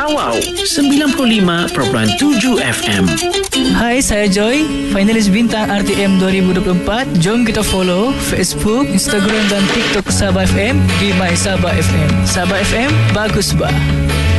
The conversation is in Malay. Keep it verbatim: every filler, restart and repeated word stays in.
Wow sembilan puluh lima perpuluhan tujuh F M. Hai, saya Joy, finalis bintang R T M dua ribu dua puluh empat. Jom kita follow Facebook, Instagram dan TikTok Sabah F M di My Sabah F M. Sabah F M, bagus bah.